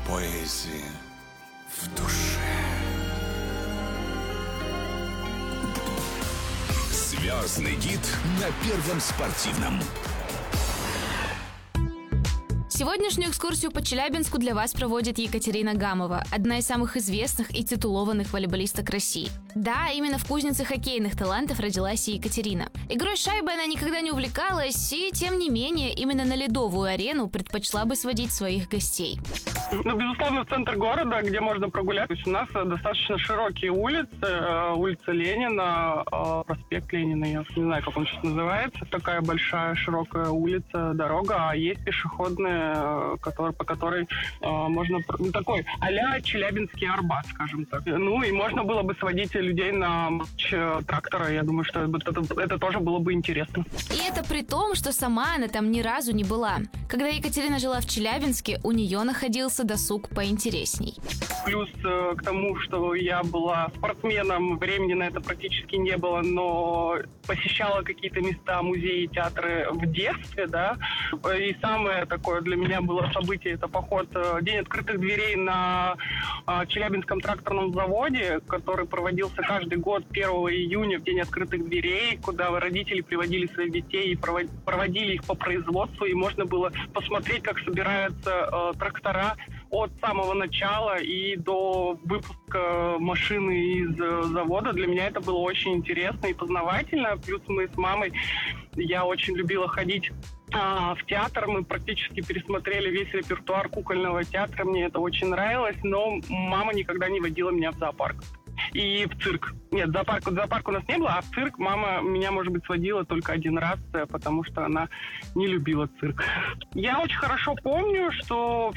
поэзии в душе. Звездный гид на Первом спортивном. Сегодняшнюю экскурсию по Челябинску для вас проводит Екатерина Гамова, одна из самых известных и титулованных волейболисток России. Да, именно в кузнице хоккейных талантов родилась и Екатерина. Игрой с шайбой она никогда не увлекалась, и, тем не менее, именно на ледовую арену предпочла бы сводить своих гостей. Безусловно, в центр города, где можно прогуляться. То есть у нас достаточно широкие улицы. Улица Ленина, проспект Ленина, я не знаю, как он сейчас называется. Такая большая, широкая улица, дорога. А есть пешеходная, по которой можно... Такой а-ля Челябинский Арбат, скажем так. Ну, и можно было бы сводить людей на матч трактора. Я думаю, что это тоже было бы интересно. И это при том, что сама она там ни разу не была. Когда Екатерина жила в Челябинске, у нее находился досуг поинтересней. Плюс к тому, что я была спортсменом, времени на это практически не было, но посещала какие-то места, музеи, театры в детстве, да. И самое такое для меня было событие, это поход День открытых дверей на Челябинском тракторном заводе, который проводился каждый год 1 июня в День открытых дверей, куда родители приводили своих детей и проводили их по производству, и можно было посмотреть, как собираются трактора от самого начала и до выпуска машины из завода. Для меня это было очень интересно и познавательно. Плюс мы с мамой, я очень любила ходить в театр. Мы практически пересмотрели весь репертуар кукольного театра. Мне это очень нравилось, но мама никогда не водила меня в зоопарк. И в цирк. Нет, зоопарк у нас не было, а в цирк мама меня, может быть, сводила только один раз, потому что она не любила цирк. Я очень хорошо помню, что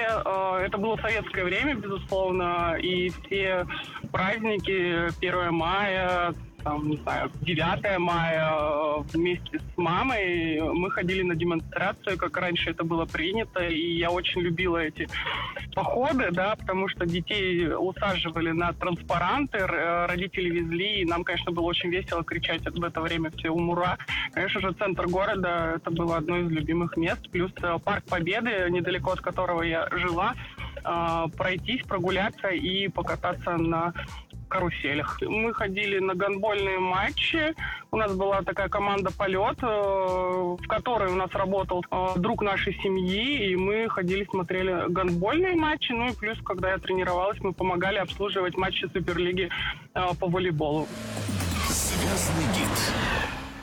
это было советское время, безусловно, и все праздники, 1 мая, там, не знаю, 9 мая вместе с мамой мы ходили на демонстрацию, как раньше это было принято, и я очень любила эти походы, да, потому что детей усаживали на транспаранты, родители везли, и нам, конечно, было очень весело кричать в это время все «Ура!». Конечно же, центр города, это было одно из любимых мест, плюс Парк Победы, недалеко от которого я жила, пройтись, прогуляться и покататься на каруселях. Мы ходили на гандбольные матчи. У нас была такая команда «Полет», в которой у нас работал друг нашей семьи, и мы ходили, смотрели гандбольные матчи. Ну и плюс, когда я тренировалась, мы помогали обслуживать матчи Суперлиги по волейболу. Звездный гид.